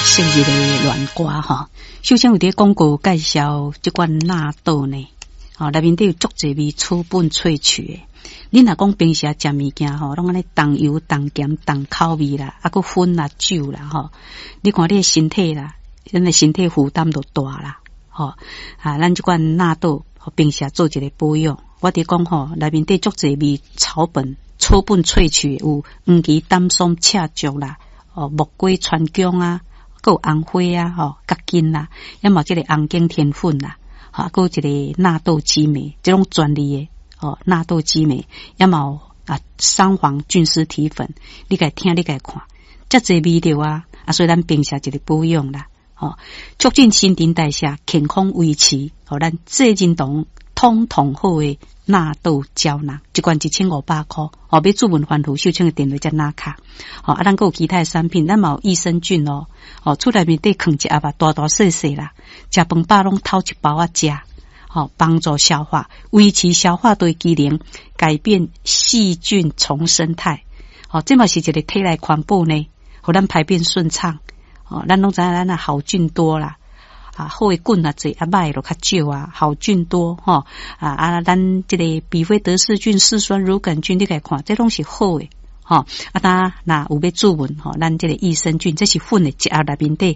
昔日的乱歌哈，首先有伫广告介绍这款纳豆呢，内面都有足侪味草本萃取的。你若讲平时食物件吼，拢安尼重油、重咸、重口味啦，啊个粉啦、酒啦吼，你看你的身体啦，咱的身体负担就大啦，吼咱这款纳豆平时做一个保养，我伫讲吼，内面都足侪味草本萃取有黄芪、丹松、赤竹啦，木瓜、川芎啊。还有红花啊，角根啦，也嘛这个红景天粉啦，还有一个纳豆激酶，这种专利的纳豆激酶，也嘛三黄菌丝体粉，你该听你该看，这侪味道啊，所以咱平时一个保养啦，促进新陈代谢，健康维持，咱这认同通通好的纳豆胶囊，一罐1500块，要主文环湖秀清的电话才拿卡，咱还有其他的产品，咱嘛有益生菌厝内面得放一盒大大细细啦，食饭饱拢偷一包食，帮助消化，维持消化道机能，改变细菌重生态，这嘛是一个体内环保呢，互咱排便顺畅，咱拢知影咱好菌多啦。好的菌啊侪，歹就较少啊，好菌多咱这个比菲德氏菌、嗜酸乳杆菌，你来看，这拢是好的那有要注文咱这个益生菌，这是粉的，一盒内面得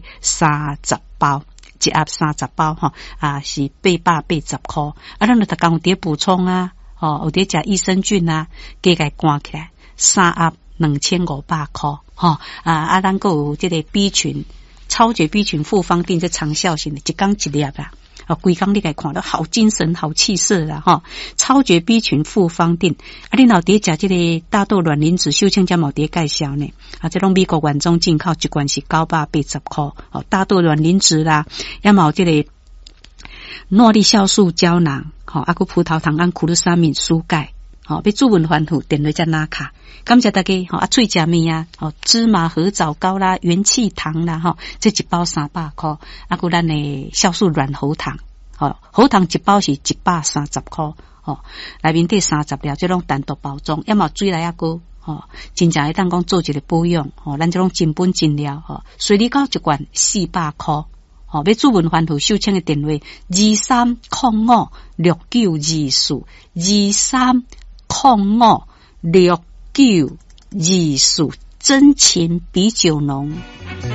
30包，一盒30包是880块，咱就逐工有伫补充有伫食益生菌加个关起来，3盒2500块咱还有这个 B 群。超绝 B 群复方定，这长效型的，一缸一粒啦，规缸你该看到好精神、好气色啦超绝 B 群复方定，你若伫食这个大豆卵磷脂，秀清才冇伫介绍呢，这种美国原装进口，一罐是980块大豆卵磷脂啦，也冇这个诺丽酵素胶囊，还有葡萄糖胺、库鲁沙敏、蔬钙。要主文环湖电话才拿卡，感谢大家脆食面芝麻合枣糕啦、元气糖啦这一包300块，还有咱的酵素软喉糖，喉糖一包是130块内面得30粒，这种单独包装，要么水来个真正会当讲做一个保养咱这种真本真料水梨膏一罐400块要主文环湖秀清的电话23052423056924，真情比酒浓。